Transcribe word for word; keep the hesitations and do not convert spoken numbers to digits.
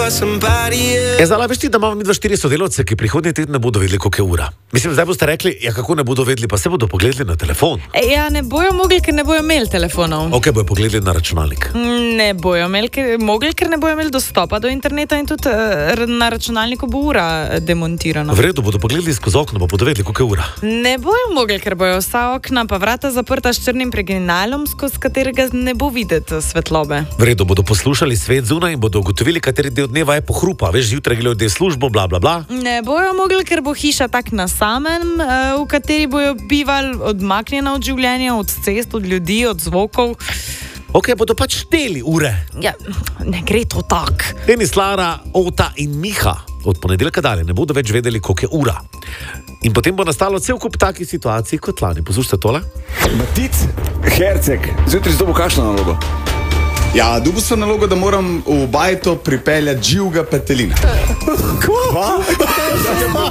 Je zdala, veš ti, da imamo mi dva štiri sodelavce, ki prihodnji teden ne bodo vedeli, koliko je ura. Mislim, zdaj boste rekli, ja, kako ne bodo vedeli, pa se bodo pogledali na telefon. Ja, ne bojo mogli, ker ne bojo imeli telefonov. Ok, bojo pogledali na računalnik. Ne bojo imeli, ker, mogli, ker ne bojo imeli dostopa do interneta in tudi uh, na računalniku bo ura demontirana. V redu, bodo pogledali skozi okno, pa bodo vedeli, koliko je ura. Ne bojo mogli, ker bojo vsa okna pa vrata zaprta s črnim preginalom, skozi katerega ne bo videti svetlobe. V redu, bodo poslušali svet zunaj in bodo ugotovili, kateri del dneva je pohrupa. Veš, zjutraj grejo v službo, bla, bla, bla. Ne bojo mogli, ker bo hiša tak na samem, v kateri bojo bivali odmaknjena od življenja, od cest, od ljudi, od zvokov. Ok, bodo pač šteli ure. Ja, ne gre to tak. Denis, Lara, Ota in Miha od ponedeljka dalje ne bodo več vedeli, koliko je ura. In potem bo nastalo cel kup takih situacij kot lani. Poslušajte tole. Matic, Herceg, zjutraj zdobo kakšno nalogo? Ja, dobil sem nalogo, da moram v bajto pripeljati živega petelina. Kva?